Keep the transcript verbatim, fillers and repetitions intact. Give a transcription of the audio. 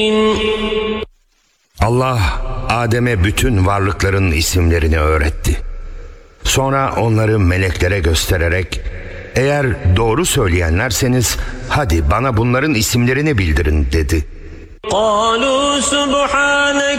Allah Adem'e bütün varlıkların isimlerini öğretti. Sonra onları meleklere göstererek, eğer doğru söyleyenlerseniz hadi bana bunların isimlerini bildirin dedi. قالوا سبحانك